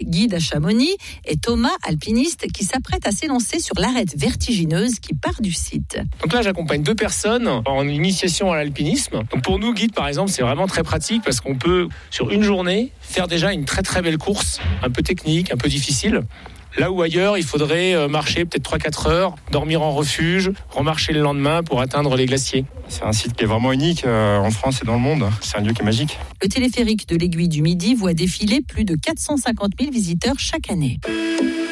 guide à Chamonix, et Thomas, alpiniste, qui s'apprête à s'élancer sur l'arête vertigineuse qui part du site. Donc là, j'accompagne 2 personnes en initiation à l'alpinisme. Donc pour nous, guides, par exemple, c'est vraiment très pratique parce qu'on peut, sur une journée, faire déjà une très très belle course, un peu technique, un peu difficile. Là où ailleurs, il faudrait marcher peut-être 3-4 heures, dormir en refuge, remarcher le lendemain pour atteindre les glaciers. C'est un site qui est vraiment unique en France et dans le monde. C'est un lieu qui est magique. Le téléphérique de l'Aiguille du Midi voit défiler plus de 450 000 visiteurs chaque année.